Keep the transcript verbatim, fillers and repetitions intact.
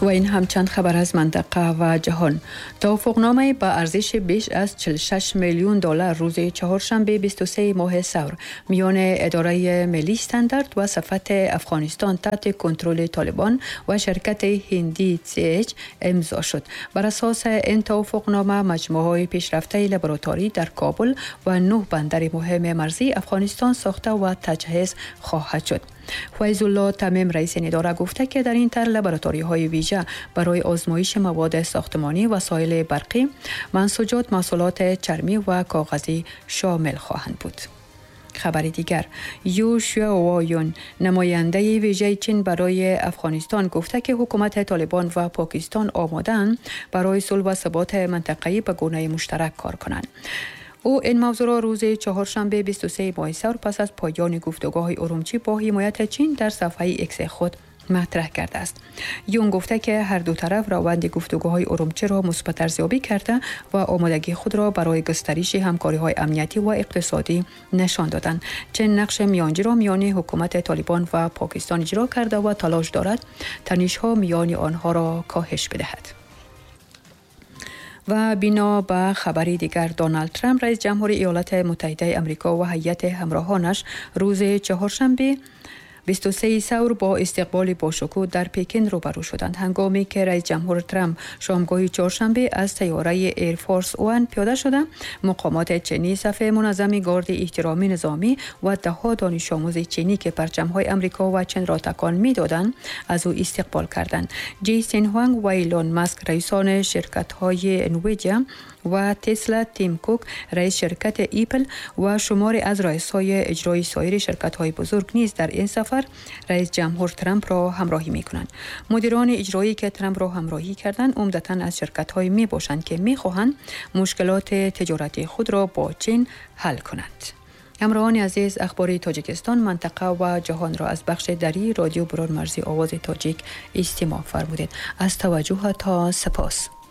و این هم چند خبر از منطقه و جهان. توافقنامه با ارزش بیش از چهل و شش میلیون دلار روز چهارشنبه بیست و سوم ماه سور میان اداره ملی استاندارد و صفت افغانستان تحت کنترل طالبان و شرکت هندی سی اچ امضا شد. بر اساس این توافقنامه مجموعه پیشرفته لابراتواری در کابل و نه بندر مهم مرزی افغانستان ساخته و تجهیز خواهد شد. فیض الله تمیم رئیس این اداره گفته که در این طرح لابراتوری های ویژه برای آزمایش مواد ساختمانی، وسایل برقی، منسوجات، محصولات چرمی و کاغذی شامل خواهند بود. خبر دیگر، یو شیاوایون نماینده ویژه چین برای افغانستان گفته که حکومت طالبان و پاکستان آماده‌اند برای صلح و ثبات منطقه‌ای به گونه مشترک کار کنند. او این موضوع را روز چهارشنبه بیست و سوم ماه سور پس از پایان گفتگوهای ارومچی با حمایت چین در صفحه ایکس خود مطرح کرده است. یون گفته که هر دو طرف روند گفتگوهای ارومچی را مثبت ارزیابی کرده و آمادگی خود را برای گسترش همکاری‌های امنیتی و اقتصادی نشان دادند. چین نقش میانجی را میان حکومت طالبان و پاکستان اجرا کرده و تلاش دارد تنش‌ها میان آنها را کاهش بدهد. و بنا به خبری دیگر، دونالد ترامپ رئیس جمهور ایالات متحده آمریکا و هیئت همراهانش روز چهارشنبه بیست و سوم سور با استقبال باشکوه در پکن روبرو شدند، هنگامی که رئیس جمهور ترامپ شامگاه چهارشنبه از طیاره ایرفورس وان پیاده شده. مقامات چینی صف منظم گارد احترامی نظامی و ده ها دانش آموز چینی که پرچم‌های آمریکا و چین را تکان می‌دادند از او استقبال کردند. جیسن هوانگ و ایلون ماسک رئیسان شرکت‌های انویدیا و تسلا، تیم کوک رئیس شرکت ایپل و شماری از رئیس‌های اجرایی سایر شرکت‌های بزرگ نیز در این سفر رئیس جمهور ترامپ را همراهی می‌کنند. مدیران اجرایی که ترامپ را همراهی کردند عمدتاً از شرکت‌هایی میباشند که می‌خواهند مشکلات تجارتی خود را با چین حل کنند. همراهان عزیز، اخبار تاجیکستان، منطقه و جهان را از بخش دری رادیو برون مرزی آواز تاجیک استماع فرمودید. از توجه تا سپاس.